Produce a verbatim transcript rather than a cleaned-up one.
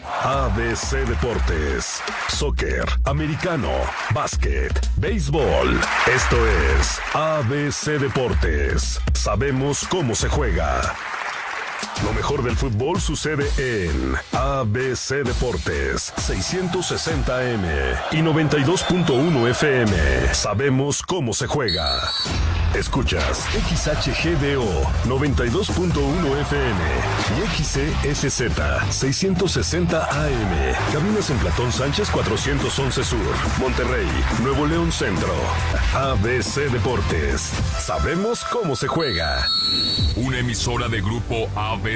A B C Deportes, soccer, americano, básquet, béisbol. Esto es A B C Deportes. Sabemos cómo se juega. Lo mejor del fútbol sucede en A B C Deportes, seiscientos sesenta A M y noventa y dos punto uno F M. Sabemos cómo se juega. Escuchas X H G D O noventa y dos punto uno F M y X C S Z seiscientos sesenta A M. Cabinas en Platón Sánchez cuatrocientos once Sur, Monterrey, Nuevo León Centro. A B C Deportes. Sabemos cómo se juega. Una emisora de Grupo A B